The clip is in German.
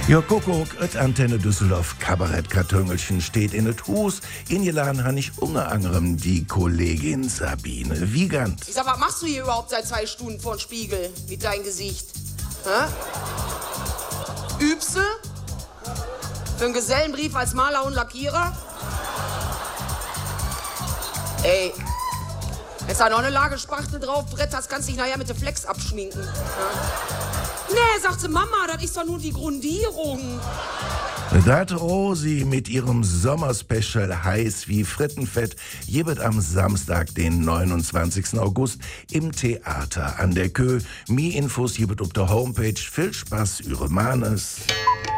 Jo, Kuckuck, et Antenne Düsseldorf Kabarettkartöngelchen steht in et Hus. Ingeladen han ich unter anderem die Kollegin Sabine Wiegand. Ich sag, was machst du hier überhaupt seit 2 Stunden vor dem Spiegel mit deinem Gesicht? Hä? Übste? Für einen Gesellenbrief als Maler und Lackierer? Ey, wenn da noch eine Lage Spachtel drauf bretterst, kannst du dich nachher mit der Flex abschminken. Ja? Nee, sagt sie, Mama, das ist doch nur die Grundierung. Dat Rosi mit ihrem Sommerspecial heiß wie Frittenfett gibt am Samstag, den 29. August im Theater an der Kö. Mehr Infos gibt auf der Homepage. Viel Spaß, Ihre Manes.